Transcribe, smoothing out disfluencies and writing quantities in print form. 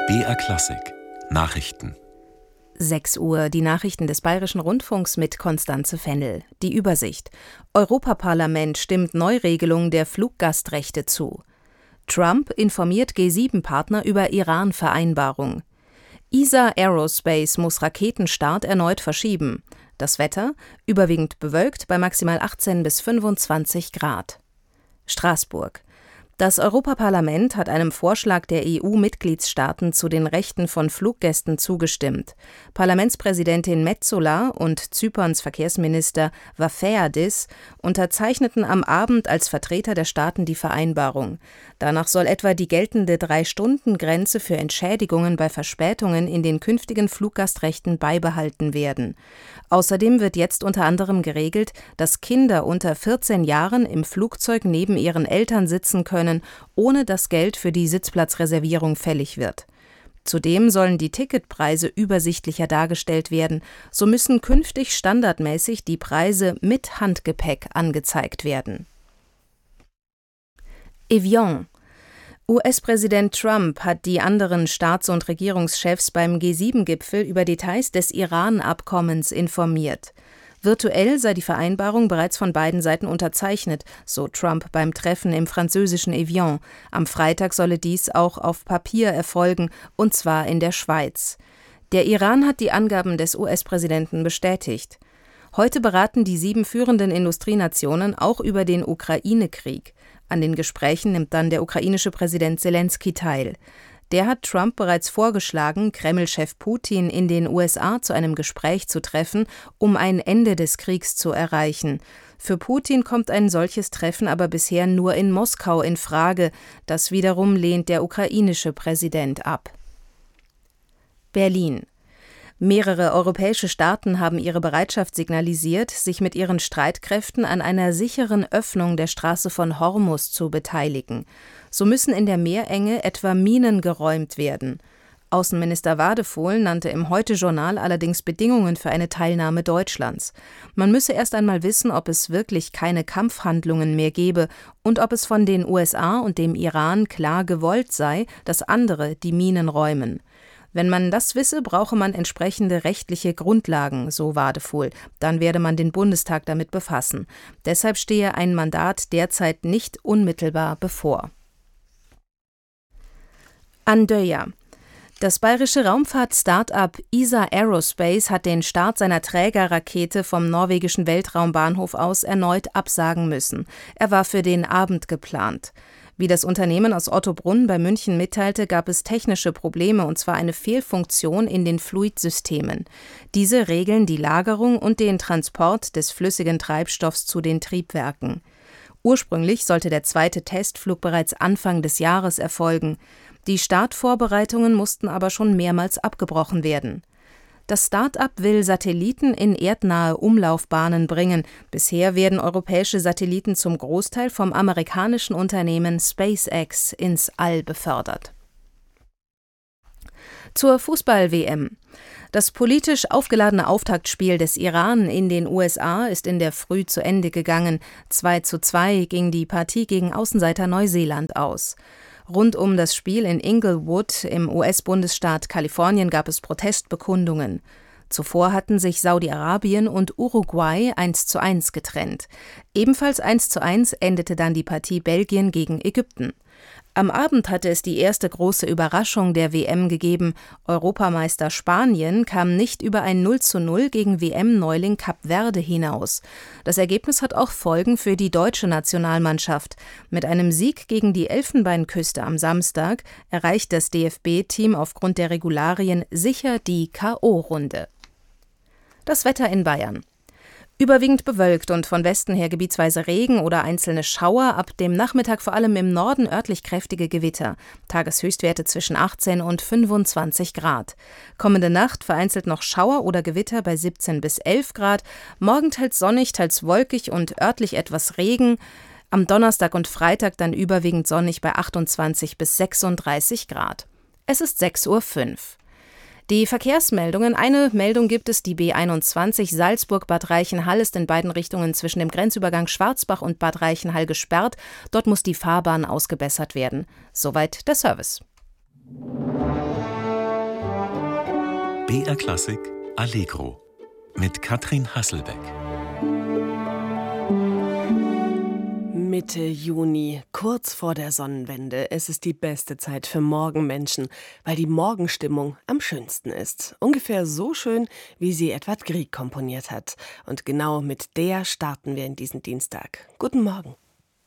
BR Klassik Nachrichten. 6 Uhr, die Nachrichten des Bayerischen Rundfunks mit Constanze Fennel. Die Übersicht. Europaparlament stimmt Neuregelung der Fluggastrechte zu. Trump informiert G7-Partner über Iran-Vereinbarung. ESA Aerospace muss Raketenstart erneut verschieben. Das Wetter überwiegend bewölkt bei maximal 18 bis 25 Grad. Straßburg. Das Europaparlament hat einem Vorschlag der EU-Mitgliedstaaten zu den Rechten von Fluggästen zugestimmt. Parlamentspräsidentin Metsola und Zyperns Verkehrsminister Varoufakis unterzeichneten am Abend als Vertreter der Staaten die Vereinbarung. Danach soll etwa die geltende 3-Stunden-Grenze für Entschädigungen bei Verspätungen in den künftigen Fluggastrechten beibehalten werden. Außerdem wird jetzt unter anderem geregelt, dass Kinder unter 14 Jahren im Flugzeug neben ihren Eltern sitzen können, ohne dass Geld für die Sitzplatzreservierung fällig wird. Zudem sollen die Ticketpreise übersichtlicher dargestellt werden. So müssen künftig standardmäßig die Preise mit Handgepäck angezeigt werden. Evian. US-Präsident Trump hat die anderen Staats- und Regierungschefs beim G7-Gipfel über Details des Iran-Abkommens informiert. Virtuell sei die Vereinbarung bereits von beiden Seiten unterzeichnet, so Trump beim Treffen im französischen Evian. Am Freitag solle dies auch auf Papier erfolgen, und zwar in der Schweiz. Der Iran hat die Angaben des US-Präsidenten bestätigt. Heute beraten die 7 führenden Industrienationen auch über den Ukraine-Krieg. An den Gesprächen nimmt dann der ukrainische Präsident Selenskyj teil. Der hat Trump bereits vorgeschlagen, Kreml-Chef Putin in den USA zu einem Gespräch zu treffen, um ein Ende des Kriegs zu erreichen. Für Putin kommt ein solches Treffen aber bisher nur in Moskau in Frage. Das wiederum lehnt der ukrainische Präsident ab. Berlin. Mehrere europäische Staaten haben ihre Bereitschaft signalisiert, sich mit ihren Streitkräften an einer sicheren Öffnung der Straße von Hormuz zu beteiligen. So müssen in der Meerenge etwa Minen geräumt werden. Außenminister Wadephol nannte im Heute-Journal allerdings Bedingungen für eine Teilnahme Deutschlands. Man müsse erst einmal wissen, ob es wirklich keine Kampfhandlungen mehr gebe und ob es von den USA und dem Iran klar gewollt sei, dass andere die Minen räumen. Wenn man das wisse, brauche man entsprechende rechtliche Grundlagen, so Wadephol. Dann werde man den Bundestag damit befassen. Deshalb stehe ein Mandat derzeit nicht unmittelbar bevor. Andøya. Das bayerische Raumfahrt-Start-up ESA Aerospace hat den Start seiner Trägerrakete vom norwegischen Weltraumbahnhof aus erneut absagen müssen. Er war für den Abend geplant. Wie das Unternehmen aus Ottobrunn bei München mitteilte, gab es technische Probleme, und zwar eine Fehlfunktion in den Fluidsystemen. Diese regeln die Lagerung und den Transport des flüssigen Treibstoffs zu den Triebwerken. Ursprünglich sollte der zweite Testflug bereits Anfang des Jahres erfolgen. Die Startvorbereitungen mussten aber schon mehrmals abgebrochen werden. Das Start-up will Satelliten in erdnahe Umlaufbahnen bringen. Bisher werden europäische Satelliten zum Großteil vom amerikanischen Unternehmen SpaceX ins All befördert. Zur Fußball-WM. Das politisch aufgeladene Auftaktspiel des Iran in den USA ist in der Früh zu Ende gegangen. 2:2 ging die Partie gegen Außenseiter Neuseeland aus. Rund um das Spiel in Inglewood im US-Bundesstaat Kalifornien gab es Protestbekundungen. Zuvor hatten sich Saudi-Arabien und Uruguay 1:1 getrennt. Ebenfalls 1:1 endete dann die Partie Belgien gegen Ägypten. Am Abend hatte es die erste große Überraschung der WM gegeben. Europameister Spanien kam nicht über ein 0:0 gegen WM-Neuling Kap Verde hinaus. Das Ergebnis hat auch Folgen für die deutsche Nationalmannschaft. Mit einem Sieg gegen die Elfenbeinküste am Samstag erreicht das DFB-Team aufgrund der Regularien sicher die K.O.-Runde. Das Wetter in Bayern. Überwiegend bewölkt und von Westen her gebietsweise Regen oder einzelne Schauer, ab dem Nachmittag vor allem im Norden örtlich kräftige Gewitter. Tageshöchstwerte zwischen 18 und 25 Grad. Kommende Nacht vereinzelt noch Schauer oder Gewitter bei 17 bis 11 Grad. Morgen teils sonnig, teils wolkig und örtlich etwas Regen. Am Donnerstag und Freitag dann überwiegend sonnig bei 28 bis 36 Grad. Es ist 6:05 Uhr. Die Verkehrsmeldungen. Eine Meldung gibt es, die B21 Salzburg-Bad Reichenhall ist in beiden Richtungen zwischen dem Grenzübergang Schwarzbach und Bad Reichenhall gesperrt. Dort muss die Fahrbahn ausgebessert werden. Soweit der Service. BR Klassik Allegro mit Katrin Hasselbeck. Mitte Juni, kurz vor der Sonnenwende. Es ist die beste Zeit für Morgenmenschen, weil die Morgenstimmung am schönsten ist. Ungefähr so schön, wie sie Edvard Grieg komponiert hat. Und genau mit der starten wir in diesen Dienstag. Guten Morgen.